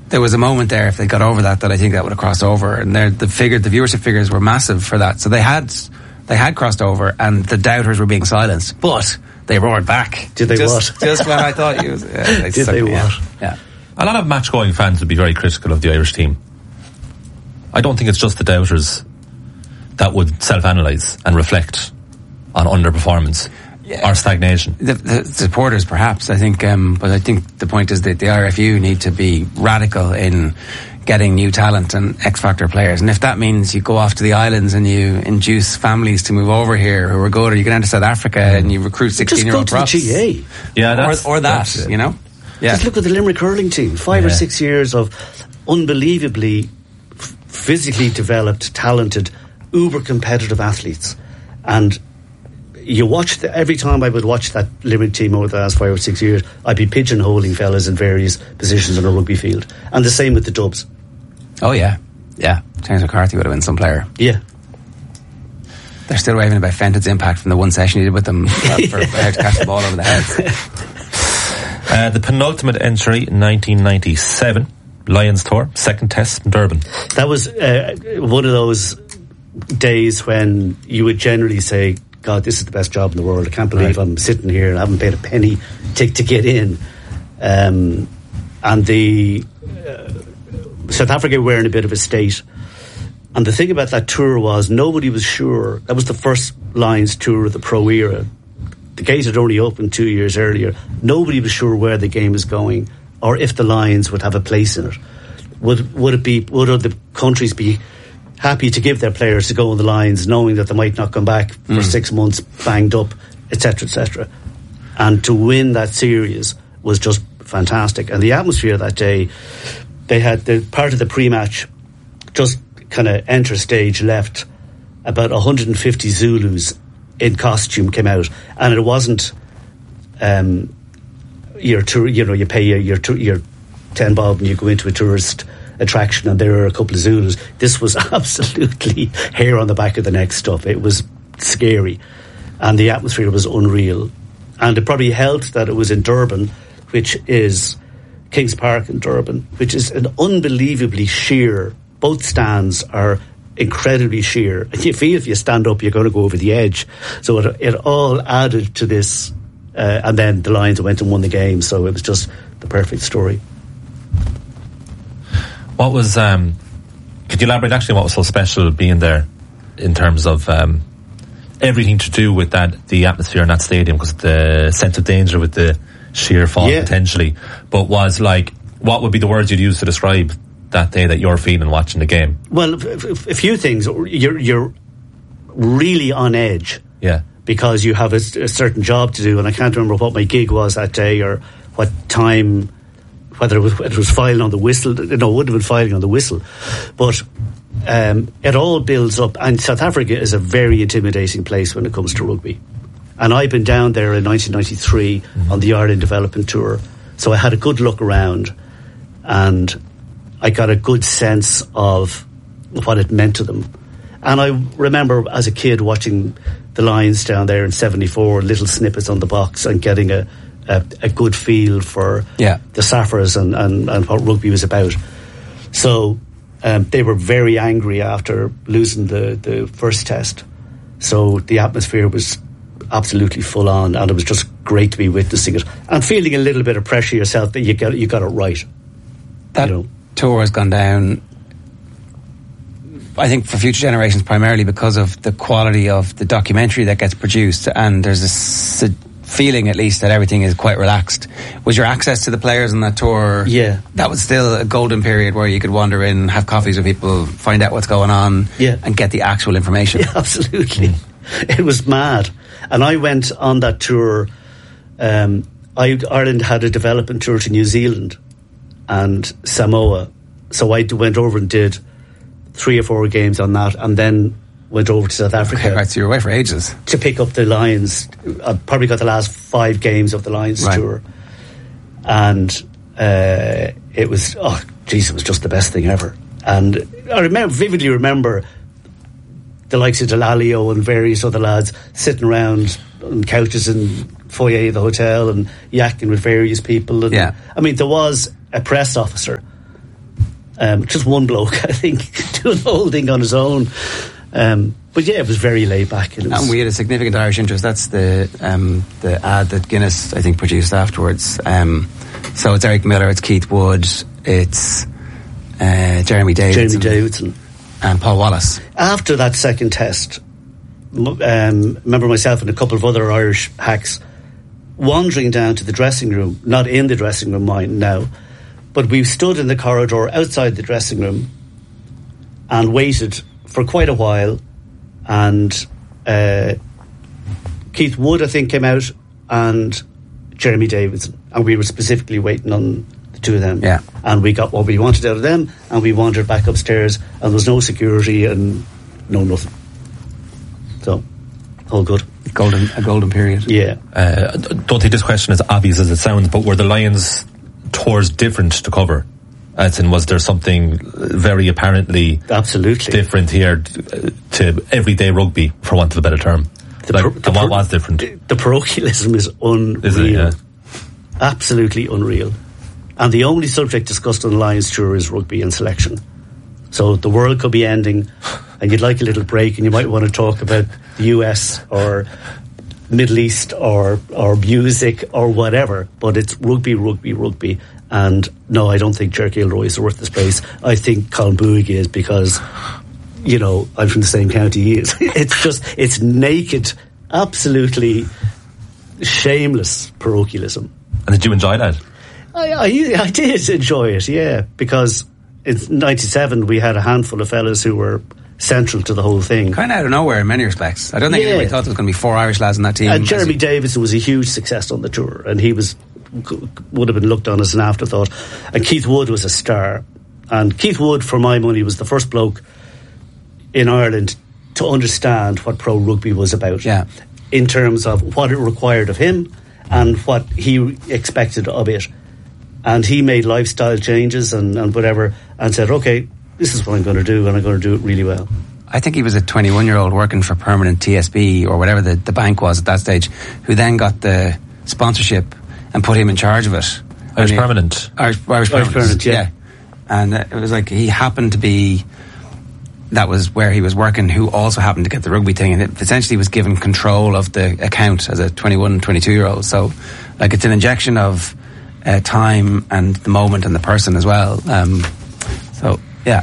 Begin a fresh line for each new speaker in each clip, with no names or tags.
there was a moment there, if they got over that I think that would have crossed over. And the viewership figures were massive for that. So they had crossed over, and the doubters were being silenced, but they roared back.
Did they what?
Just when I thought you was.
Did they what?
Yeah.
A lot of match-going fans would be very critical of the Irish team. I don't think it's just the doubters that would self-analyse and reflect on underperformance or stagnation.
The supporters, perhaps, I think, but I think the point is that the RFU need to be radical in getting new talent and X-factor players. And if that means you go off to the islands and you induce families to move over here who are good, or you get into South Africa and you recruit 16-year-old props.
Just go to the GA.
Yeah,
or that, you know? Yeah.
Just look at the Limerick hurling team. 5 or 6 years of unbelievably physically developed, talented, uber-competitive athletes. And you watch every time I would watch that Limerick team over the last 5 or 6 years, I'd be pigeonholing fellas in various positions on a rugby field. And the same with the Dubs.
Oh, yeah. Yeah. James McCarthy would have been some player.
Yeah.
They're still raving about Fenton's impact from the one session he did with them for how to catch the ball over the head.
The penultimate entry in 1997, Lions Tour, second test in Durban.
That was one of those days when you would generally say, God, this is the best job in the world. I can't believe I'm sitting here and I haven't paid a penny to get in. And the South Africa were in a bit of a state. And the thing about that tour was nobody was sure. That was the first Lions tour of the pro era. The gate had only opened 2 years earlier. Nobody was sure where the game was going or if the Lions would have a place in it. Would other countries be happy to give their players to go on the Lions knowing that they might not come back for 6 months banged up, etc., etc. And to win that series was just fantastic. And the atmosphere that day, they had the part of the pre-match, just kind of enter stage left, about 150 Zulus in costume came out, and it wasn't your tour, you know, you pay your 10 bob and you go into a tourist attraction and there are a couple of Zulus. This was absolutely hair on the back of the neck stuff. It was scary, and the atmosphere was unreal. And it probably helped that it was in Durban, which is Kings Park in Durban, which is an unbelievably sheer. Both stands are incredibly sheer, and you feel if you stand up you're going to go over the edge. So it all added to this, and then the Lions went and won the game, so it was just the perfect story.
What was could you elaborate actually what was so special being there in terms of everything to do with the atmosphere in that stadium, because the sense of danger with the sheer fall potentially, but was like, what would be the words you'd use to describe that day that you're feeling watching the game?
Well, a few things. You're really on edge. Yeah. Because you have a certain job to do, and I can't remember what my gig was that day or what time, whether it was filing on the whistle. No, it wouldn't have been filing on the whistle. But it all builds up, and South Africa is a very intimidating place when it comes to rugby. And I've been down there in 1993 on the Ireland Development Tour, so I had a good look around, and I got a good sense of what it meant to them. And I remember as a kid watching the Lions down there in 74, little snippets on the box, and getting a good feel for the Saffers and what rugby was about. So they were very angry after losing the first test. So the atmosphere was absolutely full on, and it was just great to be witnessing it and feeling a little bit of pressure yourself that you got it right.
That tour has gone down, I think, for future generations, primarily because of the quality of the documentary that gets produced, and there's a feeling, at least, that everything is quite relaxed. Was your access to the players on that tour? Yeah, that was still a golden period where you could wander in, have coffees with people, find out what's going on, and get the actual information.
Yeah, absolutely. It was mad. And I went on that tour. Ireland had a development tour to New Zealand and Samoa, so I went over and did 3 or 4 games on that, and then went over to South Africa.
Okay, right, so you were away for ages
to pick up the Lions. I probably got the last 5 games of the Lions tour, and it was it was just the best thing ever. And I vividly remember the likes of Delalio and various other lads sitting around on couches in foyer of the hotel and yakking with various people. And I mean, there was a press officer Just one bloke, I think, doing the whole thing on his own. But yeah, it was very laid back.
And we had a significant Irish interest. That's the ad that Guinness, I think, produced afterwards. So it's Eric Miller, it's Keith Wood, it's Jeremy Davidson and Paul Wallace.
After that second test, remember myself and a couple of other Irish hacks wandering down to the dressing room, not in the dressing room, mind now, but we stood in the corridor outside the dressing room and waited for quite a while, and Keith Wood, I think, came out, and Jeremy Davidson, and we were specifically waiting on the two of them.
Yeah.
And we got what we wanted out of them, and we wandered back upstairs, and there was no security and no nothing. So, all good.
A golden period.
Yeah.
Don't think this question is obvious as it sounds, but were the Lions tours different to cover? As in, was there something very apparently
absolutely
different here to everyday rugby, for want of a better term? What was different?
The parochialism is unreal.
Is it, yeah?
Absolutely unreal. And the only subject discussed on the Lions tour is rugby and selection. So the world could be ending and you'd like a little break and you might want to talk about the US or Middle East or music or whatever, but it's rugby. And no, I don't think Ger Gilroy is worth the space. I think Colin Bouygues is, because, you know, I'm from the same county he is. It's naked, absolutely shameless parochialism.
And did you enjoy that?
I did enjoy it, yeah, because in 97 we had a handful of fellas who were central to the whole thing.
Kind of out of nowhere in many respects. I don't think anybody thought there was going to be 4 Irish lads on that team.
And Jeremy Davidson was a huge success on the tour, and he would have been looked on as an afterthought. And Keith Wood was a star. And Keith Wood, for my money, was the first bloke in Ireland to understand what pro rugby was about.
Yeah.
In terms of what it required of him and what he expected of it. And he made lifestyle changes and whatever, and said, okay, this is what I'm going to do, and I'm going to do it really well.
I think he was a 21-year-old working for Permanent TSB or whatever the bank was at that stage, who then got the sponsorship and put him in charge of it.
Irish Permanent.
Irish Permanent, yeah. And it was like he happened to be, that was where he was working, who also happened to get the rugby thing, and it essentially was given control of the account as a 21, 22-year-old. So, like, it's an injection of time and the moment and the person as well. So, yeah.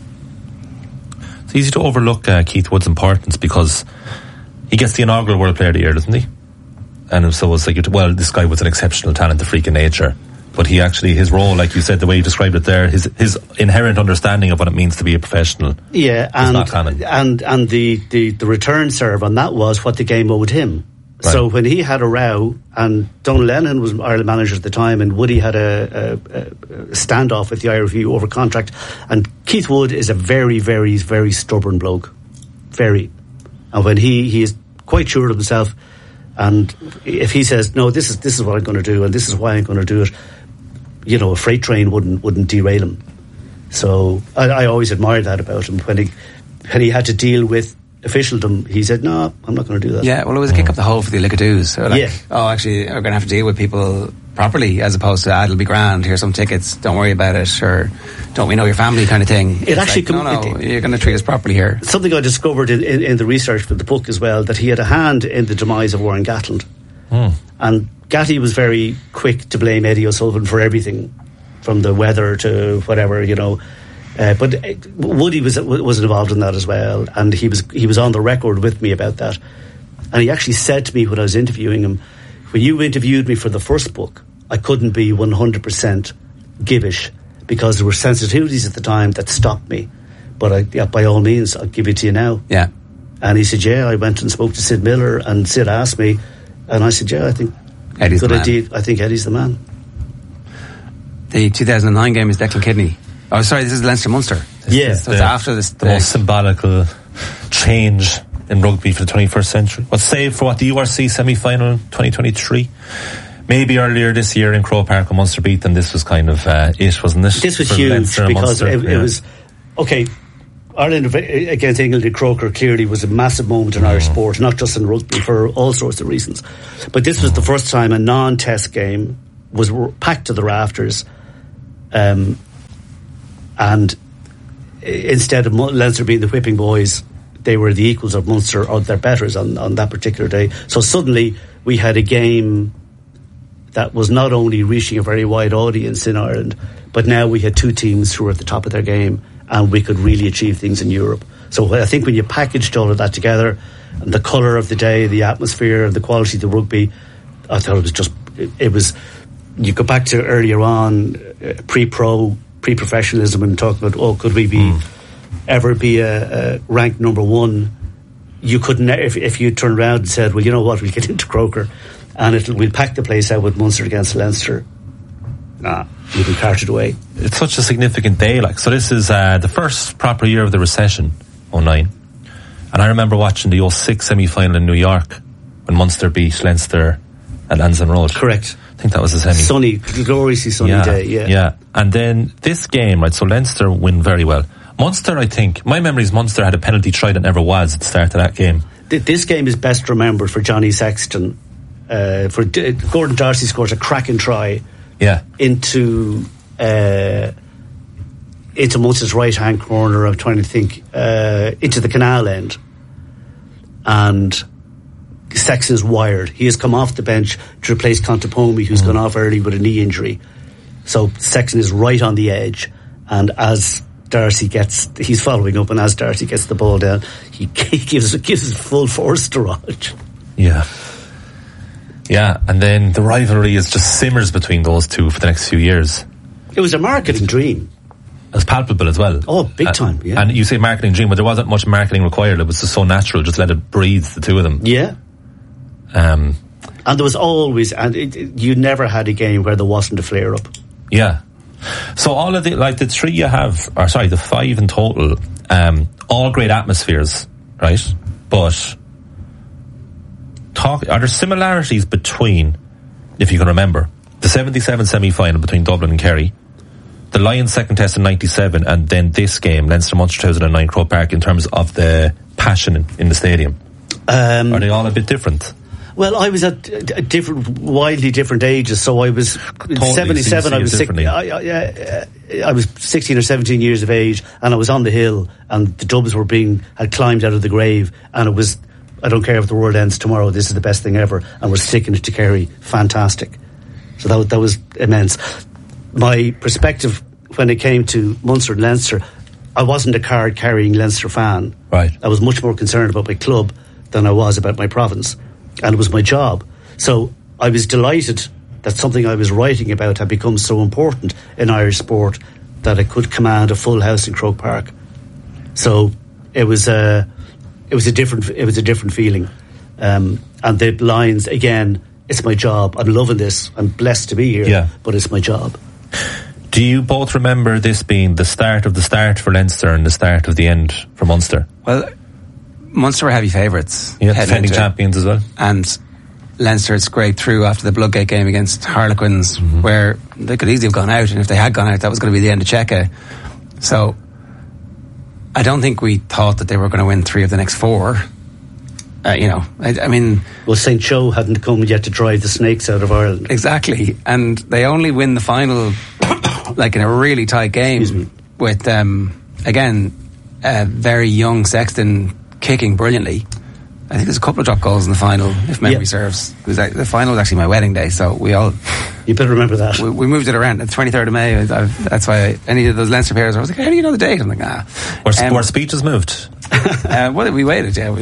It's easy to overlook Keith Wood's importance because he gets the inaugural World Player of the Year, doesn't he? And so it's like, well, this guy was an exceptional talent, a freak of nature. But he actually, his role, like you said, the way you described it there, his inherent understanding of what it means to be a professional.
Yeah, and the return serve on that was what the game owed him. Right. So when he had a row, and Donal Lennon was Ireland manager at the time, and Woody had a standoff with the IRFU over contract, and Keith Wood is a very, very, very stubborn bloke. Very. And when he is quite sure of himself, and if he says, no, this is what I'm going to do, and this is why I'm going to do it, you know, a freight train wouldn't derail him. So I always admired that about him. When he had to deal with officialdom, he said, no, I'm not going to do that.
Yeah, well, it was a kick up the hole for the Ligadoos. So actually, we're going to have to deal with people properly, as opposed to, it'll be grand, here's some tickets, don't worry about it, or don't we know your family kind of thing.
It actually
you're going to treat us properly here.
Something I discovered in the research for the book as well, that he had a hand in the demise of Warren Gatland. And Gatty was very quick to blame Eddie O'Sullivan for everything, from the weather to whatever, you know. But Woody was involved in that as well, and he was on the record with me about that. And he actually said to me when I was interviewing him, when you interviewed me for the first book, I couldn't be 100% gibbish because there were sensitivities at the time that stopped me. But by all means, I'll give it to you now.
Yeah.
And he said, I went and spoke to Sid Miller, and Sid asked me, and I said, I think
Eddie's
good
the man.
idea. I think Eddie's the man.
The 2009 game is Declan Kidney. Oh, sorry, this is Leinster-Munster.
It's
after this.
The most symbolical change in rugby for the 21st century. What's saved for the URC semi-final 2023? Maybe earlier this year in Croke Park when Munster beat them, this was kind of it, wasn't it?
This was huge because it was, okay, Ireland against England in Croker clearly was a massive moment in Irish sport, not just in rugby, for all sorts of reasons. But this was the first time a non-test game was packed to the rafters. And and instead of Leinster being the whipping boys, they were the equals of Munster, or their betters on that particular day. So suddenly we had a game that was not only reaching a very wide audience in Ireland, but now we had two teams who were at the top of their game, and we could really achieve things in Europe. So I think when you packaged all of that together, and the colour of the day, the atmosphere, and the quality of the rugby, I thought it was just, it was, you go back to earlier on, pre-professionalism, and talk about, could we ever be a ranked number one? You couldn't, if you turned around and said, well, you know what, we'll get into Croker and we'll pack the place out with Munster against Leinster. Nah, you'd be carted away.
It's such a significant day. So this is the first proper year of the recession, 2009. And I remember watching the 2006 semi-final in New York when Munster beat Leinster at Lansdowne Road.
Correct.
I think that was the semi.
Sunny, gloriously sunny day, yeah.
Yeah. And then this game, right, so Leinster win very well. Munster, I think, my memory is Munster had a penalty try that never was at the start of that game.
This game is best remembered for Johnny Sexton. Gordon Darcy scores a cracking try into Munster's right-hand corner. I'm trying to think, into the canal end. And Sexton's wired. He has come off the bench to replace Contepomi, who's gone off early with a knee injury. So Sexton is right on the edge, and as Darcy he's following up, and as Darcy gets the ball down, he gives it full force to Rog.
Yeah. Yeah, and then the rivalry is just simmers between those two for the next few years.
It was a marketing dream.
It was palpable as well.
Oh, big time, yeah.
And you say marketing dream, but there wasn't much marketing required. It was just so natural. Just let it breathe, the two of them.
Yeah. And there was always, you never had a game where there wasn't a flare-up.
Yeah. So all of the three you have, the five in total, all great atmospheres, right? But are there similarities between, if you can remember, the 77 semi-final between Dublin and Kerry, the Lions second test in 97, and then this game, Leinster-Munster 2009, Croke Park, in terms of the passion in the stadium? Are they all a bit different?
Well, I was at wildly different ages. So I was in 77. I was 16 or 17 years of age, and I was on the hill, and the Dubs had climbed out of the grave, and it was, I don't care if the world ends tomorrow, this is the best thing ever, and we're sticking it to Kerry. Fantastic. So that was immense. My perspective when it came to Munster and Leinster, I wasn't a card-carrying Leinster fan.
Right.
I was much more concerned about my club than I was about my province. And it was my job. So I was delighted that something I was writing about had become so important in Irish sport that it could command a full house in Croke Park. So it was a different feeling. And the lines, again, it's my job. I'm loving this. I'm blessed to be here, but it's my job.
Do you both remember this being the start of the start for Leinster and the start of the end for Munster?
Well, Munster were heavy favourites.
Yeah, defending champions as well.
And Leinster had scraped through after the Bloodgate game against Harlequins, where they could easily have gone out, and if they had gone out, that was going to be the end of Cheika. So I don't think we thought that they were going to win 3 of the next 4. I mean...
Well, St. Joe hadn't come yet to drive the snakes out of Ireland.
Exactly. And they only win the final, like in a really tight game, with, again, a very young Sexton kicking brilliantly. I think there's a couple of drop goals in the final, if memory serves. The final was actually my wedding day, so we all...
You better remember that.
We moved it around. The 23rd of May, that's why any of those Leinster players, I was like, how do you know the date? I'm like, nah.
Were speeches moved?
Well, we waited, yeah.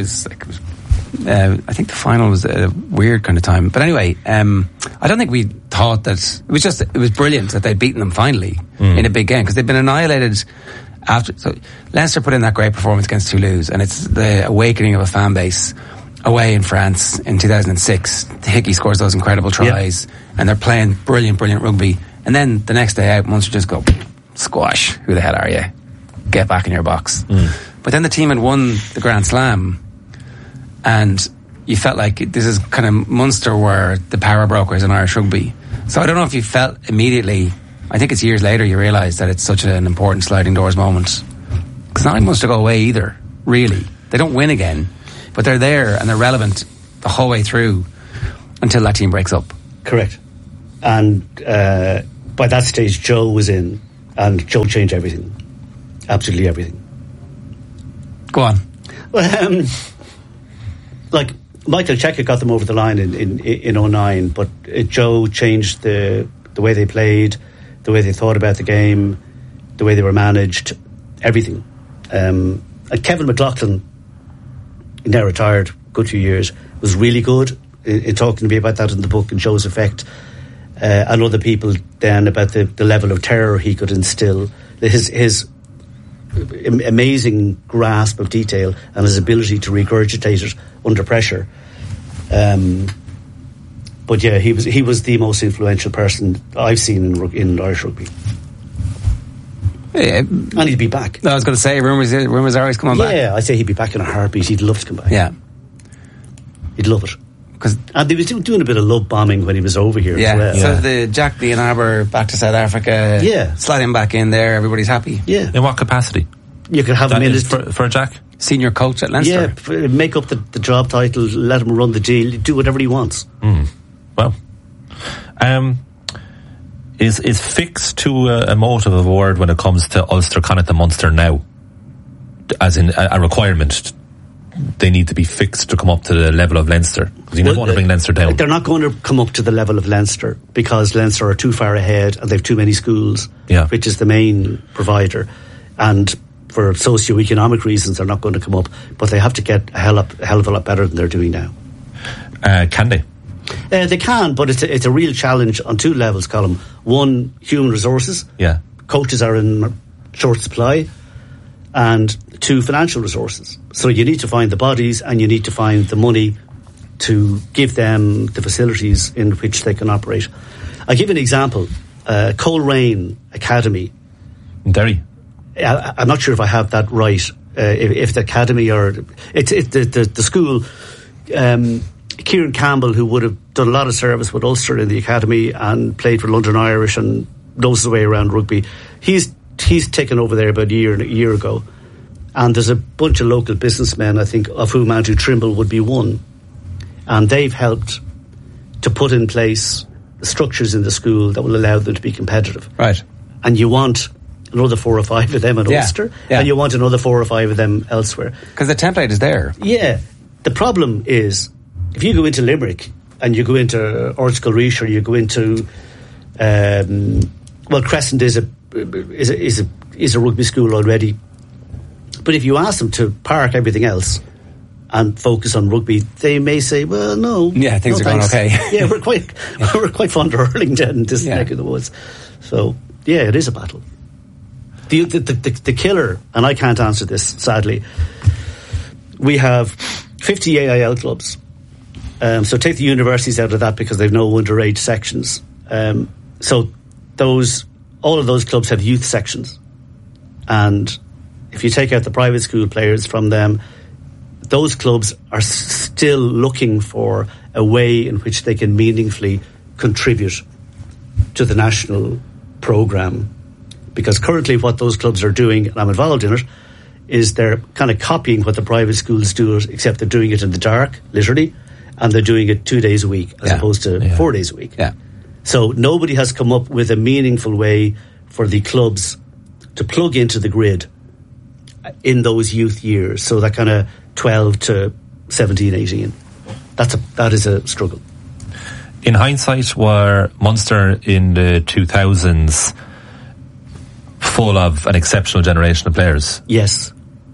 I think the final was a weird kind of time. But anyway, I don't think we thought that... It was brilliant that they'd beaten them finally in a big game, because they'd been annihilated after. So Leinster put in that great performance against Toulouse, and it's the awakening of a fan base away in France in 2006. Hickey scores those incredible tries, and they're playing brilliant rugby. And then the next day out, Munster just go, squash, who the hell are you? Get back in your box. But then the team had won the Grand Slam, and you felt like this is kind of Munster were the power brokers in Irish rugby. So I don't know if you felt immediately, I think it's years later you realise that it's such an important sliding doors moment. Because not like Munster go away either, really. They don't win again, but they're there and they're relevant the whole way through until that team breaks up.
Correct. And by that stage Joe was in, and Joe changed everything. Absolutely everything.
Go on.
Well, like Michael Cheika got them over the line in 09, but Joe changed the way they played, the way they thought about the game, the way they were managed, everything. And Kevin McLaughlin, now retired, good few years, was really good in talking to me about that in the book and Joe's effect. And other people then about the level of terror he could instill, his amazing grasp of detail and his ability to regurgitate it under pressure. But yeah, he was the most influential person I've seen in Irish rugby.
Yeah.
And he'd be back.
I was going to say, rumours are always coming back.
Yeah, I'd say he'd be back in a heartbeat. He'd love to come back.
Yeah.
He'd love it. And he was doing a bit of love bombing when he was over here as well.
So the Jack Leon Arbor back to South Africa, slide him back in there, everybody's happy.
Yeah.
In what capacity?
You could have him in
for Jack?
Senior coach at Leinster.
Yeah, make up the job title, let him run the deal, do whatever he wants.
Well, is fixed to a motive of a word when it comes to Ulster, Connacht and Munster now? As in a requirement? They need to be fixed to come up to the level of Leinster. Because you never want to bring Leinster down.
They're not going to come up to the level of Leinster because Leinster are too far ahead and they've too many schools, which is the main provider. And for socio-economic reasons, they're not going to come up. But they have to get a hell of a lot better than they're doing now.
Can they?
They can, but it's a real challenge on two levels, Colm. One, human resources.
Yeah.
Coaches are in short supply. And two, financial resources. So you need to find the bodies and you need to find the money to give them the facilities in which they can operate. I'll give you an example. Coleraine Academy.
In Derry.
I'm not sure if I have that right. If the academy or it's the school. Kieran Campbell, who would have done a lot of service with Ulster in the academy and played for London Irish and knows the way around rugby, he's taken over there about a year ago. And there's a bunch of local businessmen, I think, of whom Andrew Trimble would be one. And they've helped to put in place the structures in the school that will allow them to be competitive.
Right.
And you want another 4 or 5 of them at Ulster, and you want another 4 or 5 of them elsewhere.
Because the template is there.
Yeah. The problem is, if you go into Limerick and you go into Ortsgulreach or you go into, Crescent is a rugby school already. But if you ask them to park everything else and focus on rugby, they may say, "Well, no,
things are going okay."
Yeah, we're quite fond of hurling down this neck of the woods. So yeah, it is a battle. The killer, and I can't answer this sadly. We have 50 AIL clubs. So take the universities out of that because they've no underage sections. So all of those clubs have youth sections, and if you take out the private school players from them, those clubs are still looking for a way in which they can meaningfully contribute to the national programme. Because currently what those clubs are doing, and I'm involved in it, is they're kind of copying what the private schools do, except they're doing it in the dark, literally, and they're doing it 2 days a week as opposed to 4 days a week.
Yeah.
So nobody has come up with a meaningful way for the clubs to plug into the grid in those youth years, so that kind of 12 to 17, 18. That is a struggle.
In hindsight, were Munster in the 2000s full of an exceptional generation of players?
Yes.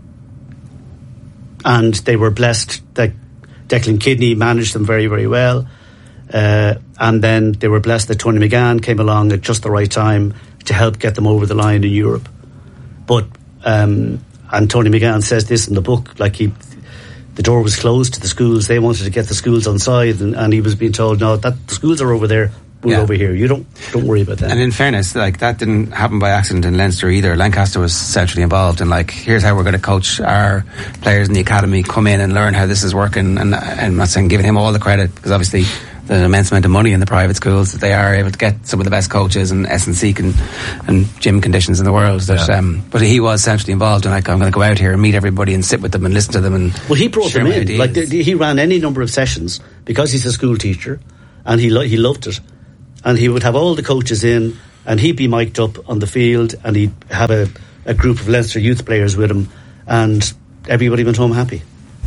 And they were blessed that Declan Kidney managed them very, very well. And then they were blessed that Tony McGann came along at just the right time to help get them over the line in Europe. But and Tony McGann says this in the book, like the door was closed to the schools. They wanted to get the schools on side, and he was being told, no, that the schools are over there, we're over here. You don't worry about that.
And in fairness, like, that didn't happen by accident in Leinster either. Lancaster was centrally involved in, like, here's how we're going to coach our players in the academy, come in and learn how this is working. And I'm not saying giving him all the credit, because obviously the immense amount of money in the private schools that they are able to get some of the best coaches and S&C and gym conditions in the world. But he was centrally involved in, like, I'm going to go out here and meet everybody and sit with them and listen to them. And
well, he brought them in.
Ideas.
Like, he ran any number of sessions because he's a school teacher, and he loved it. And he would have all the coaches in, and he'd be mic'd up on the field, and he'd have a a group of Leinster youth players with him, and everybody went home happy.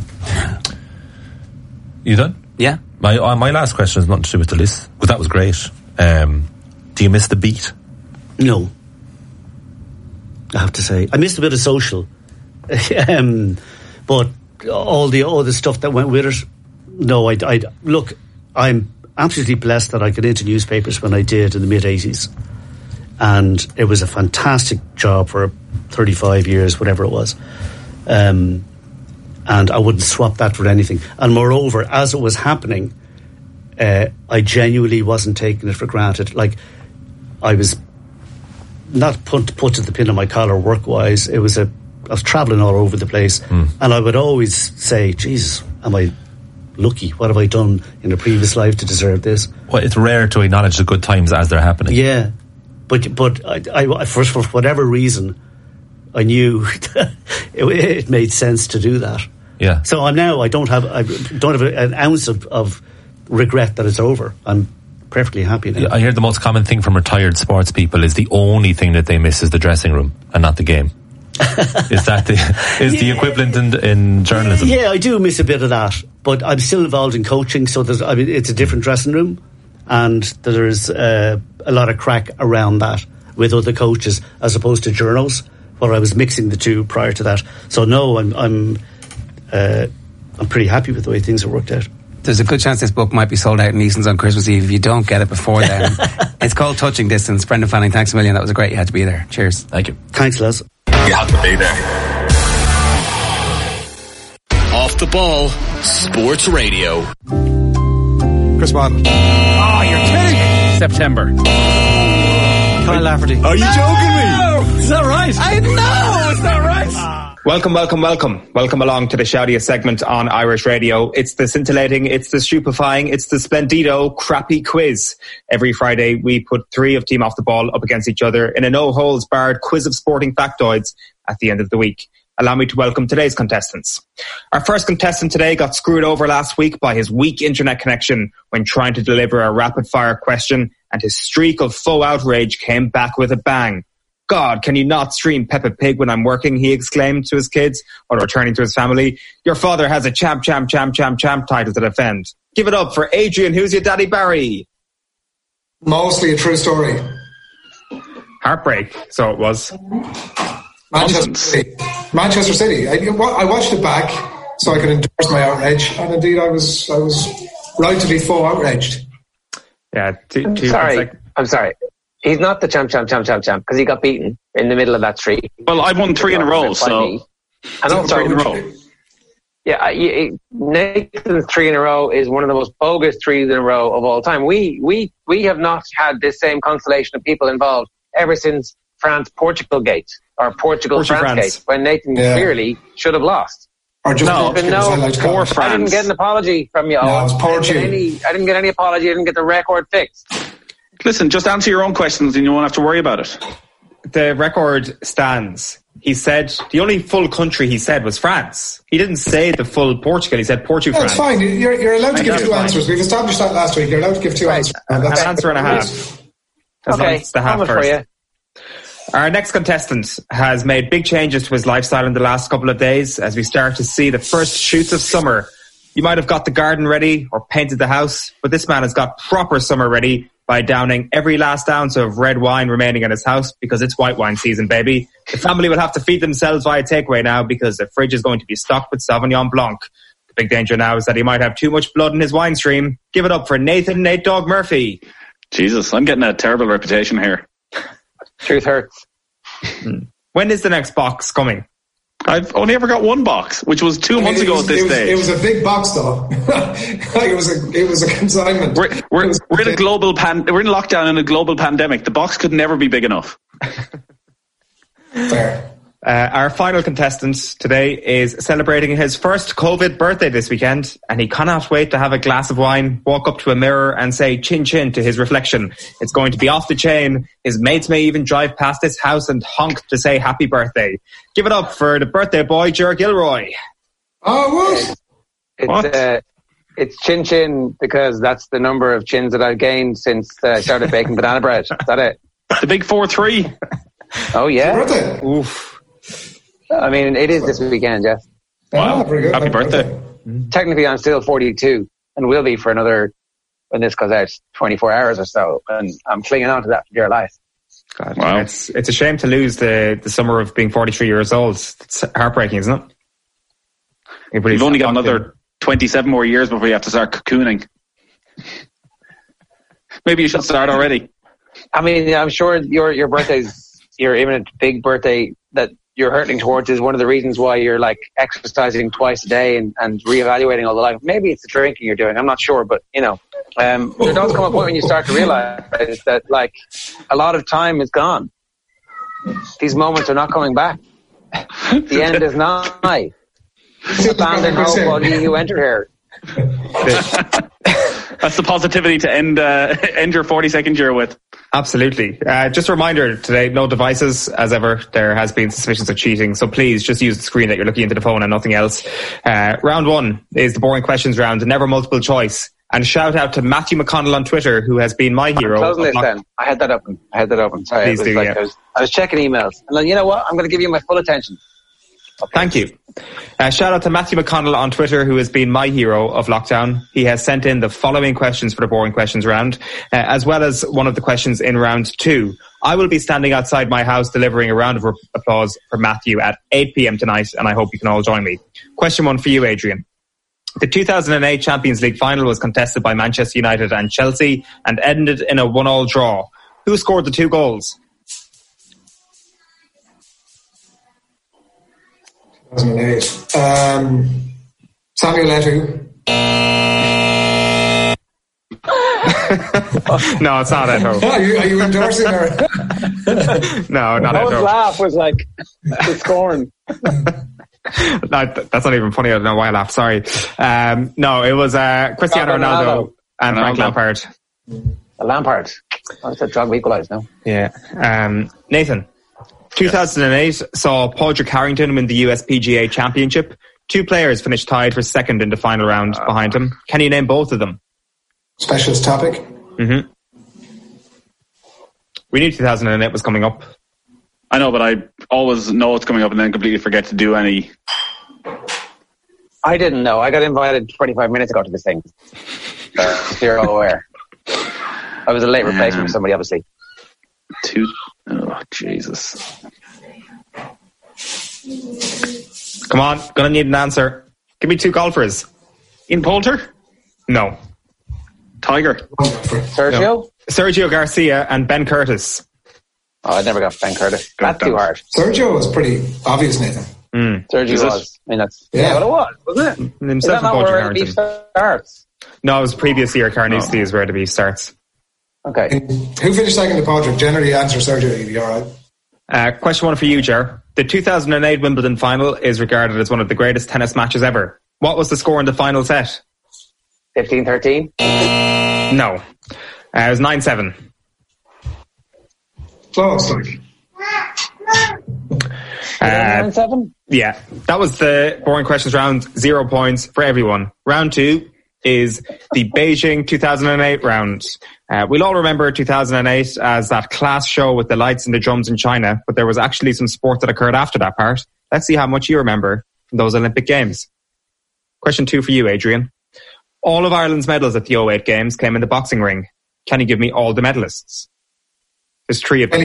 You done?
Yeah.
My last question is nothing to do with the list, because that was great. Do you miss the beat?
No. I have to say. I missed a bit of social. But all the stuff that went with it, no, look, I'm absolutely blessed that I got into newspapers when I did in the mid-80s. And it was a fantastic job for 35 years, whatever it was. And I wouldn't swap that for anything. And moreover, as it was happening, I genuinely wasn't taking it for granted. Like, I was not put to the pin of my collar work-wise. I was travelling all over the place. And I would always say, Jesus, am I lucky? What have I done in a previous life to deserve this?
Well, it's rare to acknowledge the good times as they're happening.
Yeah. But I for whatever reason, I knew it made sense to do that.
Yeah.
So I don't have an ounce of regret that it's over. I'm perfectly happy now.
Yeah, I hear the most common thing from retired sports people is the only thing that they miss is the dressing room and not the game. Is that the equivalent in journalism?
Yeah, I do miss a bit of that, but I'm still involved in coaching, so it's a different dressing room, and there's a lot of crack around that with other coaches as opposed to journals, where I was mixing the two prior to that. So no, I'm pretty happy with the way things have worked out.
There's a good chance this book might be sold out in Eason's on Christmas Eve if you don't get it before then. It's called Touching Distance. Brendan Fanning, thanks a million. That was great. You had to be there. Cheers.
Thank you.
Thanks, Les.
You had to be there. Off the Ball Sports Radio.
Chris Martin.
Oh, you're kidding me. September.
Kyle Lafferty.
Are you joking me?
Is that right? I know. It's not right.
Welcome along to the shoutiest segment on Irish radio. It's the scintillating, it's the stupefying, it's the splendido crappy quiz. Every Friday we put three of Team Off the Ball up against each other in a no-holds-barred quiz of sporting factoids at the end of the week. Allow me to welcome today's contestants. Our first contestant today got screwed over last week by his weak internet connection when trying to deliver a rapid-fire question, and his streak of faux outrage came back with a bang. God, can you not stream Peppa Pig when I'm working? He exclaimed to his kids while returning to his family. Your father has a champ title to defend. Give it up for Adrian, who's your daddy Barry.
Mostly a true story.
Heartbreak, so it was.
Manchester City. I watched it back so I could endorse my outrage, and indeed I was rightly faux outraged.
Yeah,
I'm sorry. He's not the champ because he got beaten in the middle of that streak.
Well, I won three in a row, so.
And also, 3 in a row. Yeah, Nathan's 3 in a row is one of the most bogus 3s in a row of all time. We have not had this same constellation of people involved ever since France-Portugal Gate, or Portugal-France Gate, when Nathan clearly should have lost.
Or just
poor France.
I didn't get an apology from you.
No, it's poor
I didn't get any apology. I didn't get the record fixed.
Listen, just answer your own questions and you won't have to worry about it.
The record stands. He said the only full country he said was France. He didn't say the full Portugal. He said Portugal.
That's fine. You're allowed to give two answers. We've established that last week. You're allowed to give two answers.
That's an answer and a half.
Okay,
the half first. For you. Our next contestant has made big changes to his lifestyle in the last couple of days as we start to see the first shoots of summer. You might have got the garden ready or painted the house, but this man has got proper summer ready by downing every last ounce of red wine remaining in his house because it's white wine season, baby. The family will have to feed themselves via takeaway now because the fridge is going to be stocked with Sauvignon Blanc. The big danger now is that he might have too much blood in his wine stream. Give it up for Nathan Nate Dog Murphy.
Jesus, I'm getting a terrible reputation here.
Truth hurts.
When is the next box coming? I've only ever got one box, which was 2 months ago at this stage.
It was a big box, though. it was a consignment.
We're in a global we're in lockdown in a global pandemic. The box could never be big enough.
Fair.
Our final contestant today is celebrating his first COVID birthday this weekend, and he cannot wait to have a glass of wine, walk up to a mirror and say chin chin to his reflection. It's going to be off the chain. His mates may even drive past his house and honk to say happy birthday. Give it up for the birthday boy, Ger Gilroy.
Oh, what?
It's chin chin because that's the number of chins that I've gained since I started baking banana bread. Is that it?
The big 4-3.
Oh, yeah?
Birthday.
Oof.
I mean, it is this weekend, Jeff.
Wow.
Very good.
Happy birthday.
Technically, I'm still 42 and will be for another, when this goes out, 24 hours or so. And I'm clinging on to that for dear life.
God,
Wow.
it's a shame to lose the summer of being 43 years old. It's heartbreaking, isn't it?
You've only got another 27 more years before you have to start cocooning. Maybe you should start already.
I mean, I'm sure your birthday's, your imminent big birthday that you're hurtling towards is one of the reasons why you're like exercising twice a day and reevaluating all the life. Maybe it's the drinking you're doing. I'm not sure, but you know, there does come a point when you start to realize that like a lot of time is gone. These moments are not coming back. The end is nigh. Abandon hope while you enter here.
That's the positivity to end your 42nd year with.
Absolutely. Just a reminder today, no devices. As ever, there has been suspicions of cheating, so please just use the screen that you're looking into the phone and nothing else. Round one is the boring questions round, never multiple choice. And shout out to Matthew McConnell on Twitter, who has been my hero.
Closing this then. I had that open. Sorry,
Please do, yeah.
I was checking emails. And then, you know what? I'm going to give you my full attention. Okay.
Thank you. Shout out to Matthew McConnell on Twitter, who has been my hero of lockdown. He has sent in the following questions for the boring questions round, as well as one of the questions in round two. I will be standing outside my house delivering a round of applause for Matthew at 8 p.m. tonight, and I hope you can all join me. Question one for you, Adrian. The 2008 Champions League final was contested by Manchester United and Chelsea and ended in a 1-1 draw. Who scored the 2 goals?
2008. Samuel Eto'o.
No, it's not Eto'o.
Are you endorsing her?
No, not Eto'o.
His laugh was like the scorn.
No, that's not even funny. I don't know why I laughed. Sorry. No, it was Cristiano Ronaldo and Frank Lampard.
Lampard. I said Drogba equalised, no?
Yeah. Nathan. 2008 saw Padraig Harrington win the USPGA Championship. 2 players finished tied for second in the final round behind him. Can you name both of them?
Specialist topic.
Mm-hmm. We knew 2008 was coming up.
I know, but I always know it's coming up and then completely forget to do any.
I didn't know. I got invited 25 minutes ago to this thing. You're all aware. I was a late replacement for somebody, obviously.
Oh, Jesus.
Come on, gonna need an answer. Give me 2 golfers.
Ian Poulter?
No.
Tiger?
Sergio?
No. Sergio Garcia and Ben Curtis.
Oh, I never got Ben Curtis. That's too hard.
Sergio was pretty obvious, Nathan.
Sergio was. I mean, that's what it was, wasn't it?
Himself
Is that not where the beef starts?
No, it was previous year. Carnoustie is where the beef starts.
Okay.
And who finished second to Padraig? Generally answer Sergio, you'd be alright.
Question one for you, Ger. The 2008 Wimbledon final is regarded as one of the greatest tennis matches ever. What was the score in the final set?
15-13?
No. It was 9-7.
Close.
9-7?
Yeah. That was the boring questions round. 0 points for everyone. Round 2 is the Beijing 2008 round. We'll all remember 2008 as that class show with the lights and the drums in China, but there was actually some sport that occurred after that part. Let's see how much you remember from those Olympic Games. Question 2 for you, Adrian. All of Ireland's medals at the 08 Games came in the boxing ring. Can you give me all the medalists? There's 3 of them.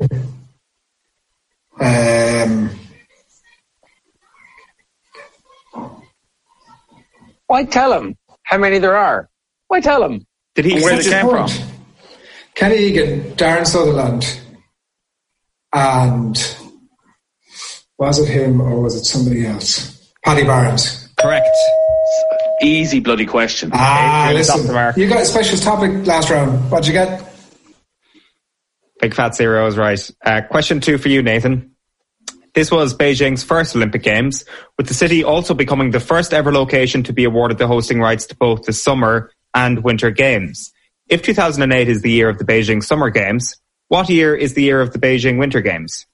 Why tell him how many there are? Why tell him?
Did he
where they came from?
Kenny Egan, Darren Sutherland, and was it him or was it somebody else? Paddy Barnes.
Correct.
Easy bloody question.
Listen, you got a special topic last round. What'd you get?
Big fat 0 is right. Question 2 for you, Nathan. This was Beijing's first Olympic Games, with the city also becoming the first ever location to be awarded the hosting rights to both the Summer and Winter Games. If 2008 is the year of the Beijing Summer Games, what year is the year of the Beijing Winter Games?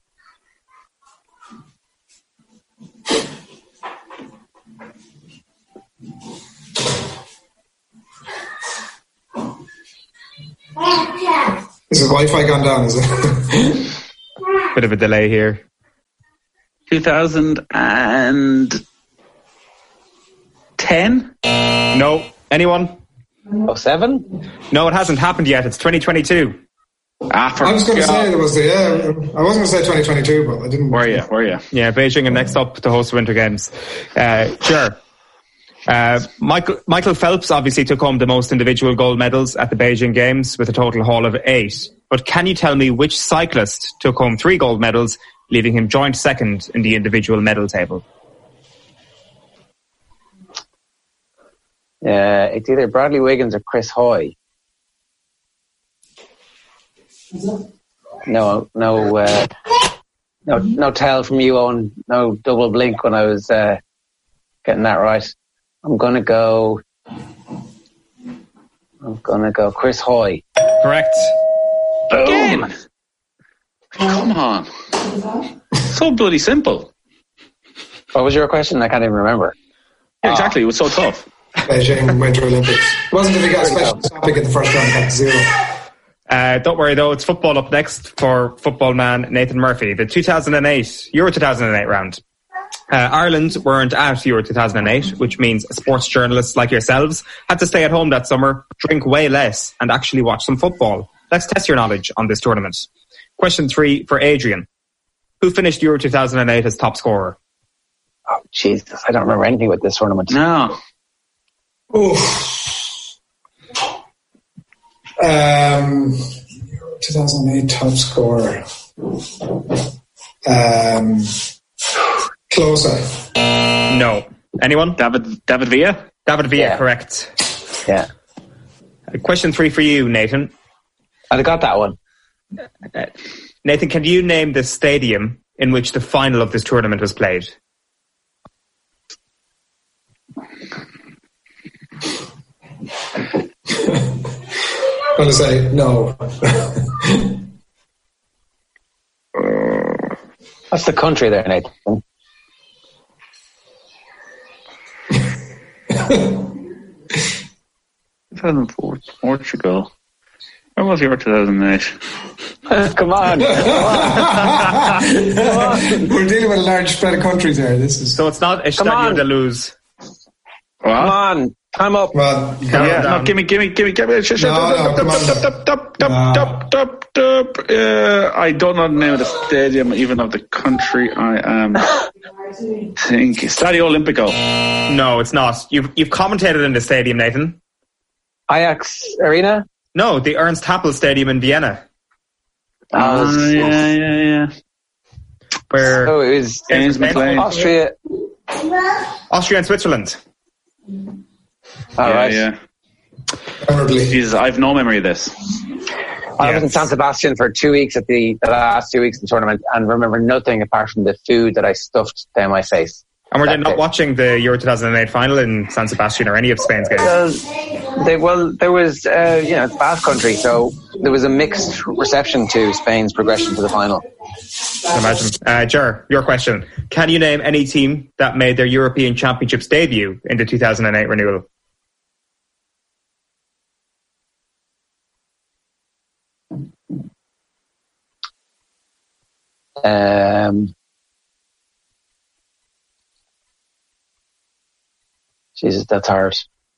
Is the Wi-Fi gone down, is it?
Bit of a delay here.
2010?
No. Anyone?
07?
No, it hasn't happened yet. It's 2022.
I was going to say I wasn't going to say 2022, but I didn't.
Were you?
Yeah, Beijing are next up to host Winter Games. Sure. Michael Phelps obviously took home the most individual gold medals at the Beijing Games with a total haul of 8. But can you tell me which cyclist took home 3 gold medals, leaving him joint second in the individual medal table?
It's either Bradley Wiggins or Chris Hoy. No tell from you, Owen. No double blink when I was getting that right. I'm gonna go Chris Hoy.
Correct.
Again. Come on. So bloody simple.
What was your question? I can't even remember.
Yeah, exactly. It was so tough.
Beijing Winter Olympics. It wasn't until they got a special topic in the first round, got 0.
Don't worry though, it's football up next for football man Nathan Murphy. The Euro 2008 round. Ireland weren't at Euro 2008, which means sports journalists like yourselves had to stay at home that summer, drink way less, and actually watch some football. Let's test your knowledge on this tournament. Question 3 for Adrian. Who finished Euro 2008 as top scorer?
Oh, Jesus, I don't remember anything with this tournament.
No.
Oof. 2008 top scorer. Closer.
No. Anyone?
David Villa?
David Villa, correct.
Yeah.
Question 3 for you, Nathan.
I got that one.
Nathan, can you name the stadium in which the final of this tournament was played?
I'm going to say no.
What's the country there, Nathan?
Portugal. Where was Euro 2008?
Come on.
We're dealing with a large spread of countries here.
So it's not Estadio de Luz.
Come on. Time up.
Well,
no, give me. I don't know the name of the stadium, even of the country. I am think Stadio Olimpico.
No, it's not. You've commentated in the stadium, Nathan.
Ajax Arena?
No, the Ernst Happel Stadium in Vienna.
Yeah.
Where?
So it was Austria
and Switzerland.
Right.
Jesus, I have no memory of this.
I was in San Sebastian for 2 weeks at the last 2 weeks of the tournament and remember nothing apart from the food that I stuffed down my face.
And were they not watching the Euro 2008 final in San Sebastian or any of Spain's games?
There was, it's Basque country, so there was a mixed reception to Spain's progression to the final.
Imagine. Ger, your question. Can you name any team that made their European Championships debut in the 2008 renewal?
Jesus, that's hard.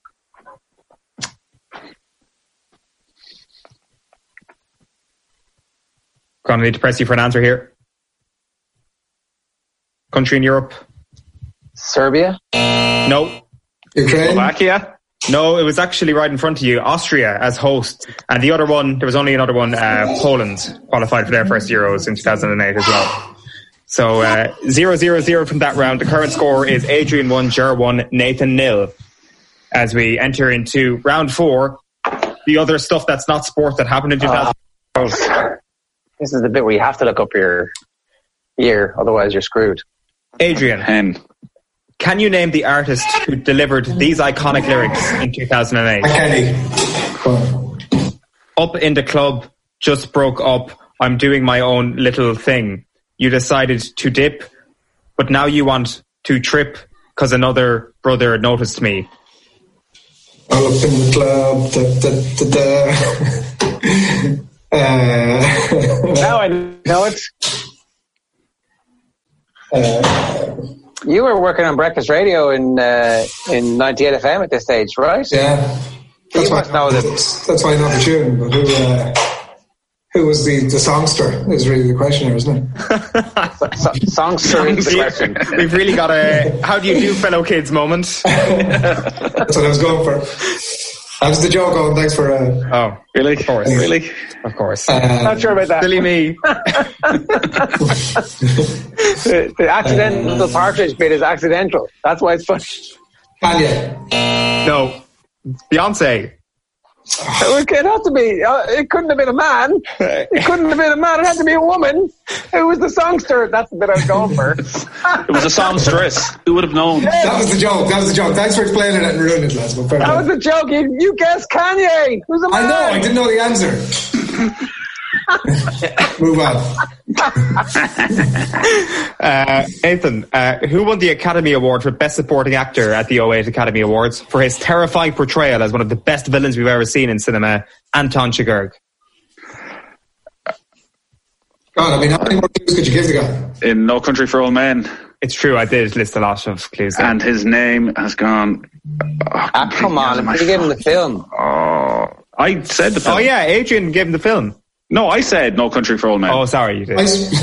Gonna need to press you for an answer here. Country in Europe?
Serbia?
No.
Ukraine?
Slovakia?
No, it was actually right in front of you. Austria as host. And the other one, there was only another one, Poland qualified for their first Euros in 2008 as well. So 0-0-0 from that round. The current score is Adrian 1, Ger 1, Nathan 0. As we enter into round 4, the other stuff that's not sport that happened in 2008.
This is the bit where you have to look up your year, otherwise you're screwed.
Adrian, can you name the artist who delivered these iconic lyrics in 2008?
Kenny.
Up in the club, just broke up, I'm doing my own little thing. You decided to dip, but now you want to trip because another brother noticed me.
All up in the club.
Now I know it. You were working on breakfast radio in 98 FM at this stage, right?
Yeah. That's why I know the tune, but who was the songster is really the question here, isn't it?
Songster is the question.
We've really got a how do you do, fellow kids moment.
That's what I was going for. That was the joke, Owen. Thanks for...
Oh, really? Of course.
Really?
Of course.
Not sure about that.
Silly me.
The accidental partridge bit is accidental. That's why it's funny.
Kanye.
No. Beyonce.
It had to be. It couldn't have been a man. It couldn't have been a man. It had to be a woman. Who was the songster? That's the bit I was going for.
It was a songstress. Who would have known?
That was the joke. Thanks for explaining it and ruining it, lads.
That was the joke. You guessed Kanye. Who's a man?
I know. I didn't know the answer. Move on.
Nathan, who won the Academy Award for Best Supporting Actor at the 08 Academy Awards for his terrifying portrayal as one of the best villains we've ever seen in cinema, Anton Chigurh?
God, I mean, how many more clues could you give the guy?
In No Country for Old Men.
It's true, I did list a lot of clues there.
And his name has gone...
come on, you gave him the film.
I said the film.
Oh yeah, Adrian gave him the film.
No, I said No Country for Old Men.
Oh, sorry, you did.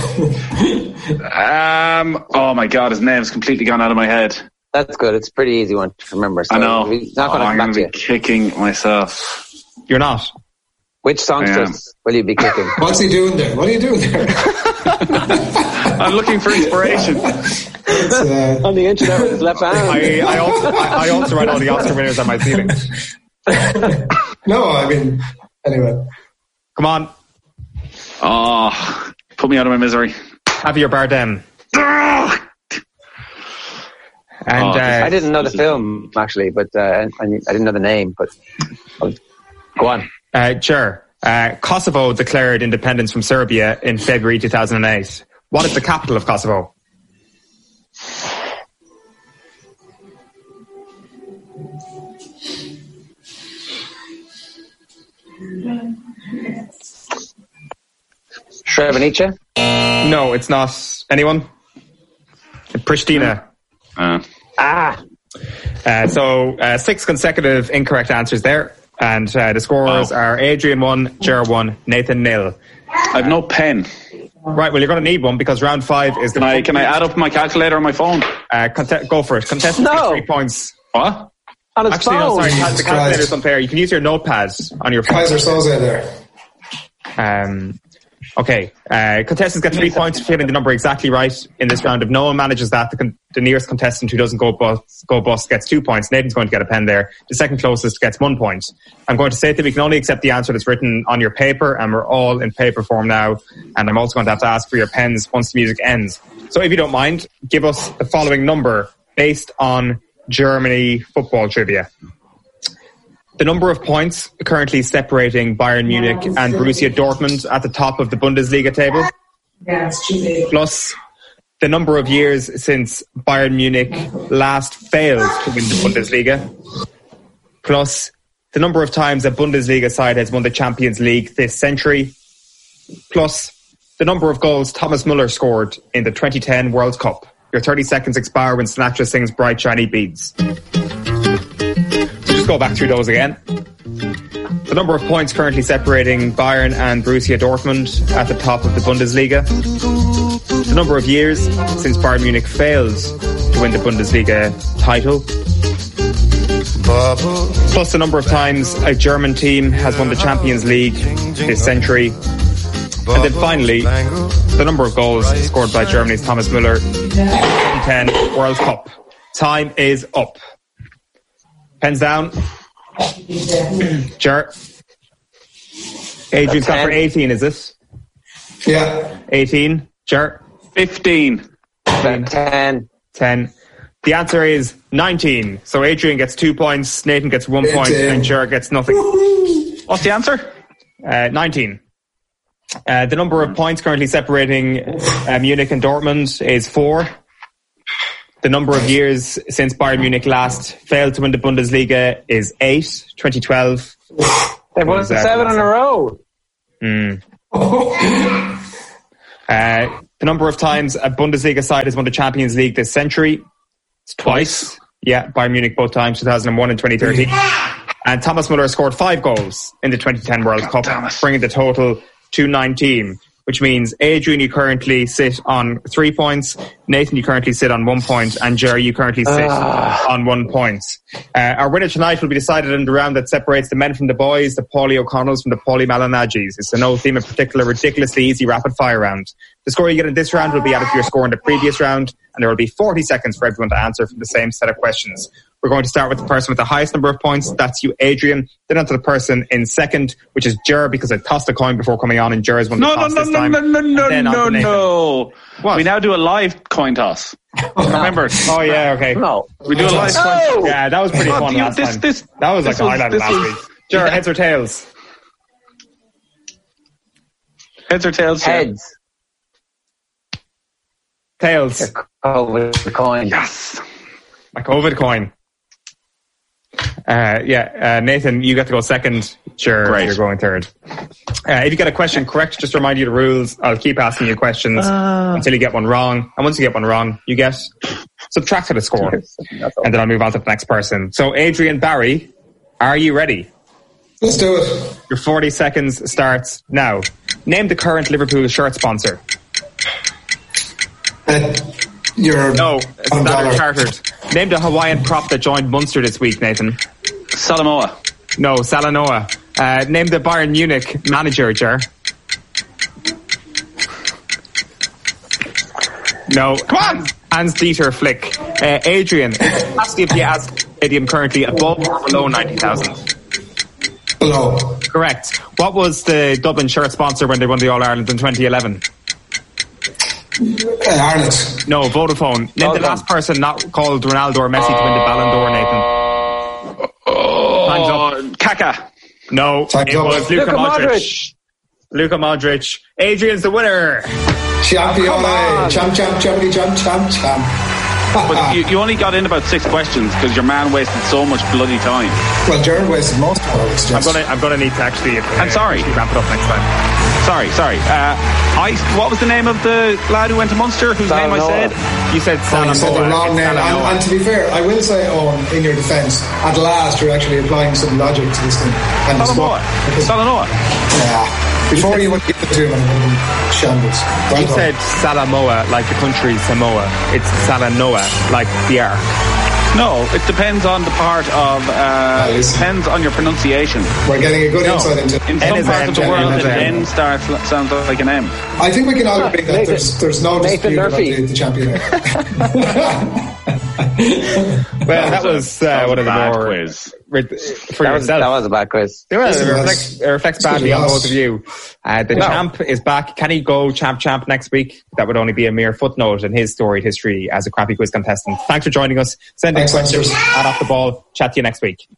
Oh my God, his name's completely gone out of my head.
That's good. It's a pretty easy one to remember. So
I know.
I'm
going to be kicking myself.
You're not.
Which songstress will you be kicking?
What's he doing there? What are you doing there?
I'm looking for inspiration.
On the internet with his left hand.
I also write all the Oscar winners on my ceiling.
No, I mean, anyway.
Come on.
Oh, put me out of my misery.
Javier Bardem. And
I didn't know the film, actually, but I didn't know the name, but go on.
Sure. Kosovo declared independence from Serbia in February 2008. What is the capital of Kosovo?
Srebrenica?
No, it's not. Anyone? Pristina. So 6 consecutive incorrect answers there. And the scores are Adrian 1, Ger 1, Nathan 0.
I have no pen.
Right, well, you're going to need one because round 5 is...
Can I add up my calculator on my phone?
Go for it. Contestant gets 3 points.
What?
On his phone?
No, sorry, the calculator's unfair. You can use your notepad on your phone.
Kaiser Soze
there. Okay, contestants get 3 points for getting the number exactly right in this round. If no one manages that, the nearest contestant who doesn't go bust gets 2 points. Nathan's going to get a pen there. The second closest gets 1 point. I'm going to say that we can only accept the answer that's written on your paper, and we're all in paper form now. And I'm also going to have to ask for your pens once the music ends. So if you don't mind, give us the following number based on Germany football trivia. The number of points currently separating Bayern Munich and Borussia Dortmund at the top of the Bundesliga table, plus the number of years since Bayern Munich last failed to win the Bundesliga, plus the number of times a Bundesliga side has won the Champions League this century, plus the number of goals Thomas Müller scored in the 2010 World Cup. Your 30 seconds expire when Sinatra sings Bright Shiny Beads. Just go back through those again. The number of points currently separating Bayern and Borussia Dortmund at the top of the Bundesliga. The number of years since Bayern Munich failed to win the Bundesliga title. Plus the number of times a German team has won the Champions League this century. And then finally, the number of goals scored by Germany's Thomas Müller in the 2010 World Cup. Time is up. Pens down. Ger. Adrian's got for 18, is it?
Yeah.
18. Ger.
15.
10.
The answer is 19. So Adrian gets 2 points, Nathan gets 1 point, and Ger gets nothing.
What's the answer?
19. The number of points currently separating Munich and Dortmund is 4. The number of years since Bayern Munich last failed to win the Bundesliga is 8, 2012.
They've won 7 in a row.
The The number of times a Bundesliga side has won the Champions League this century. It's twice. Yeah, Bayern Munich both times, 2001 and 2013. And Thomas Müller scored 5 goals in the 2010 World Cup, bringing the total to 19. Which means, Adrian, you currently sit on 3 points. Nathan, you currently sit on 1 point. And Jerry, you currently sit on 1 point. Our winner tonight will be decided in the round that separates the men from the boys, the Paulie O'Connells from the Paulie Malinagis. It's a no theme in particular, ridiculously easy rapid fire round. The score you get in this round will be added to your score in the previous round, and there will be 40 seconds for everyone to answer from the same set of questions. We're going to start with the person with the highest number of points. That's you, Adrian. Then on to the person in second, which is Ger, because I tossed a coin before coming on, and Ger is one of the toss this time.
No. What? We now do a live coin toss. Remember?
Oh, yeah, okay.
No. We do a live coin toss.
Yeah, that was pretty fun last time. That was like a highlight last week. Ger, heads or tails?
Heads or tails?
Heads.
Tails.
COVID coin.
Yes.
A COVID coin. Nathan, you get to go second. Sure, great. You're going third. If you get a question correct, just to remind you the rules, I'll keep asking you questions until you get one wrong. And once you get one wrong, you get subtracted a score. And then I'll move on to the next person. So, Adrian, Barry, are you ready?
Let's do it.
Your 40 seconds starts now. Name the current Liverpool shirt sponsor.
No,
Standard Chartered. Name the Hawaiian prop that joined Munster this week, Nathan.
Salamoa.
No, Salanoa. Name the Bayern Munich manager, Ger. No. Come on! Hans-Dieter Flick. Adrian, capacity of the Azteca Stadium currently above or below 90,000?
Below.
Correct. What was the Dublin shirt sponsor when they won the All-Ireland in 2011?
Ireland.
No, Vodafone. Name the last person not called Ronaldo or Messi to win the Ballon d'Or, Nathan. Time's up.
Kaka.
No, it was Luka Modric. Luka Modric. Adrian's the winner.
Champion. Champ.
But you only got in about 6 questions because your man wasted so much bloody time.
Well, Jared wasted most of it.
I'm gonna need to actually.
I'm sorry.
Wrap it up next time.
Sorry. What was the name of the lad who went to Munster? Whose name I said?
You said Salanoa.
You said the wrong name. And to be fair, I will say, Owen, in your defence, at last you're actually applying some logic to this thing.
Salanoa.
Yeah. Before you would get to him, shambles.
You said Salamoa, like the country Samoa. It's Salanoa, like the ark.
No, it depends on the part of. Depends on your pronunciation.
We're getting a good insight into.
In some parts of the world, an N sounds like an M.
I think we can all agree that there's no dispute about the champion.
Well, that was one of the more
quiz.
That was a bad quiz.
It reflects badly on both of you. The champ is back. Can he go champ next week? That would only be a mere footnote in his storied history as a crappy quiz contestant. Thanks for joining us. Send in questions and Off the Ball. Chat to you next week.